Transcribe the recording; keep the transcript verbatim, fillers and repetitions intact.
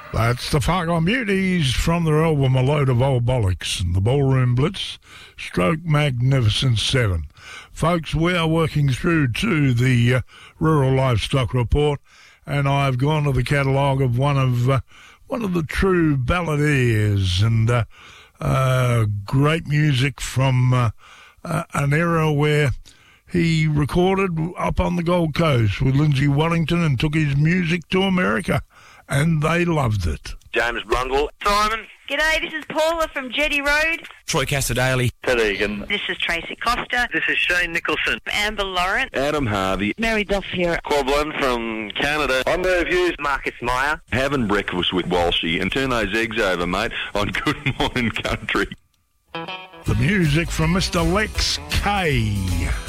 That's the Fargon Beauties from their album A Load of Old Bollocks and the Ballroom Blitz, stroke Magnificent Seven. Folks, we are working through to the uh, Rural Livestock Report, and I've gone to the catalogue of one of uh, one of the true balladeers and uh, uh, great music from uh, uh, an era where he recorded up on the Gold Coast with Lindsay Wellington and took his music to America, and they loved it. James Blundell. Simon. G'day, this is Paula from Jetty Road. Troy Casadale. Ted Egan. This is Tracy Costa. This is Shane Nicholson. Amber Lawrence. Adam Harvey. Mary Duff here. Quablin from Canada. I'm Merv Hughes. Marcus Meyer. Having breakfast with Walshy and turn those eggs over, mate, on Good Morning Country. The music from Mister Lex K.